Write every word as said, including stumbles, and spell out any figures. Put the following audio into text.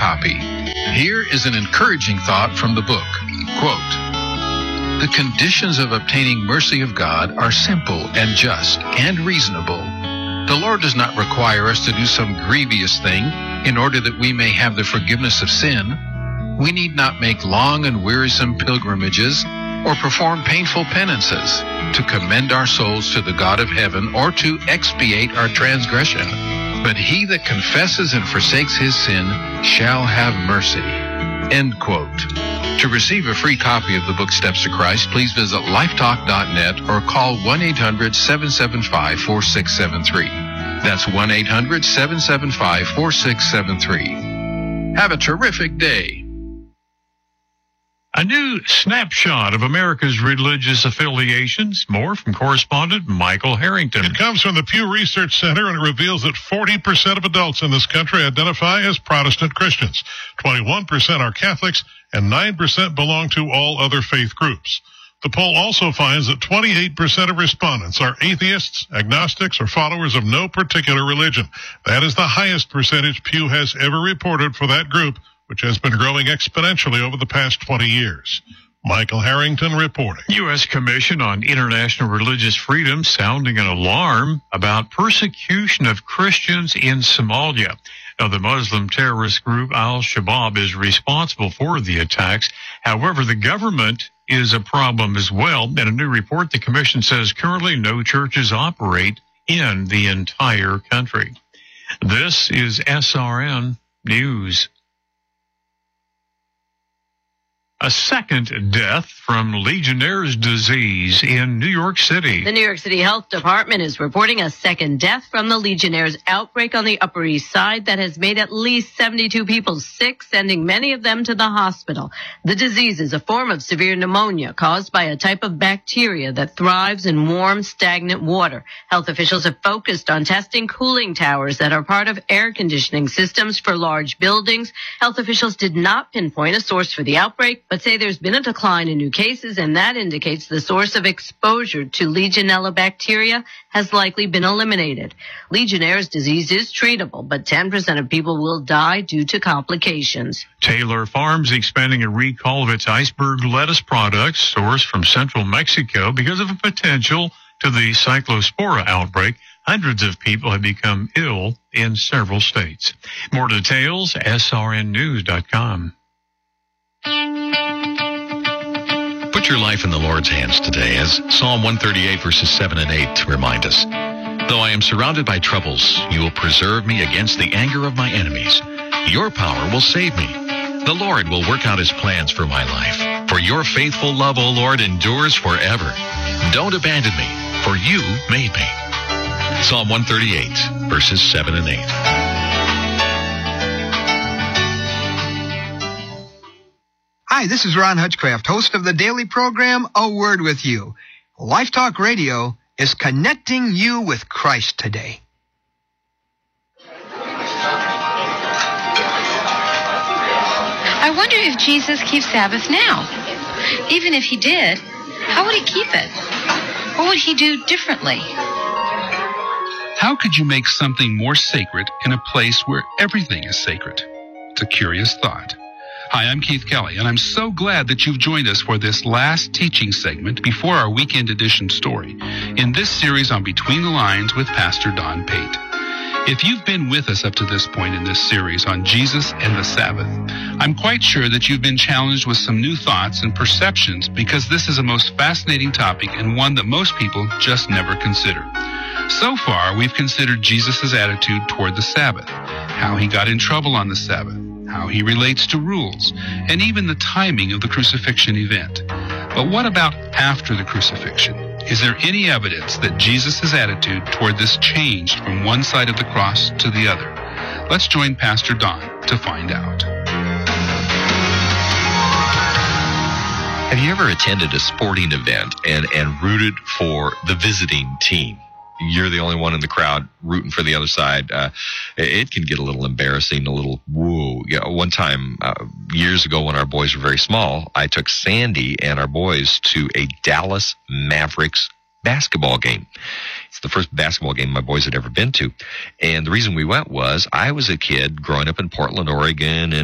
copy. Here is an encouraging thought from the book. Quote, "The conditions of obtaining mercy of God are simple and just and reasonable. The Lord does not require us to do some grievous thing in order that we may have the forgiveness of sin. We need not make long and wearisome pilgrimages or perform painful penances to commend our souls to the God of heaven or to expiate our transgression. But he that confesses and forsakes his sin shall have mercy." End quote. To receive a free copy of the book Steps to Christ, please visit lifetalk dot net or call one eight hundred seven seven five four six seven three. That's one eight hundred seven seven five four six seven three. Have a terrific day. A new snapshot of America's religious affiliations. More from correspondent Michael Harrington. It comes from the Pew Research Center, and it reveals that forty percent of adults in this country identify as Protestant Christians. twenty-one percent are Catholics, and nine percent belong to all other faith groups. The poll also finds that twenty-eight percent of respondents are atheists, agnostics, or followers of no particular religion. That is the highest percentage Pew has ever reported for that group, which has been growing exponentially over the past twenty years. Michael Harrington reporting. U S Commission on International Religious Freedom sounding an alarm about persecution of Christians in Somalia. Now, the Muslim terrorist group Al-Shabaab is responsible for the attacks. However, the government is a problem as well. In a new report, the commission says currently no churches operate in the entire country. This is S R N News. A second death from Legionnaire's disease in New York City. The New York City Health Department is reporting a second death from the Legionnaire's outbreak on the Upper East Side that has made at least seventy-two people sick, sending many of them to the hospital. The disease is a form of severe pneumonia caused by a type of bacteria that thrives in warm, stagnant water. Health officials have focused on testing cooling towers that are part of air conditioning systems for large buildings. Health officials did not pinpoint a source for the outbreak, but say there's been a decline in new cases, and that indicates the source of exposure to Legionella bacteria has likely been eliminated. Legionnaire's disease is treatable, but ten percent of people will die due to complications. Taylor Farms expanding a recall of its iceberg lettuce products sourced from central Mexico because of a potential to the cyclospora outbreak. Hundreds of people have become ill in several states. More details, S R N news dot com. Put your life in the Lord's hands today, as Psalm one thirty-eight verses seven and eight remind us. Though I am surrounded by troubles, you will preserve me against the anger of my enemies. Your power will save me. The Lord will work out his plans for my life. For your faithful love, O Lord, endures forever. Don't abandon me, for you made me. Psalm one thirty-eight verses seven and eight. Hi, this is Ron Hutchcraft, host of the daily program, A Word With You. Life Talk Radio is connecting you with Christ today. I wonder if Jesus keeps Sabbath now. Even if he did, how would he keep it? What would he do differently? How could you make something more sacred in a place where everything is sacred? It's a curious thought. Hi, I'm Keith Kelly, and I'm so glad that you've joined us for this last teaching segment before our weekend edition story in this series on Between the Lines with Pastor Don Pate. If you've been with us up to this point in this series on Jesus and the Sabbath, I'm quite sure that you've been challenged with some new thoughts and perceptions, because this is a most fascinating topic and one that most people just never consider. So far, we've considered Jesus' attitude toward the Sabbath, how he got in trouble on the Sabbath, how he relates to rules, and even the timing of the crucifixion event. But what about after the crucifixion? Is there any evidence that Jesus' attitude toward this changed from one side of the cross to the other? Let's join Pastor Don to find out. Have you ever attended a sporting event and, and rooted for the visiting team? You're the only one in the crowd rooting for the other side. Uh, it can get a little embarrassing, a little woo. Yeah, one time, uh, years ago when our boys were very small, I took Sandy and our boys to a Dallas Mavericks basketball game. It's the first basketball game my boys had ever been to. And the reason we went was I was a kid growing up in Portland, Oregon, and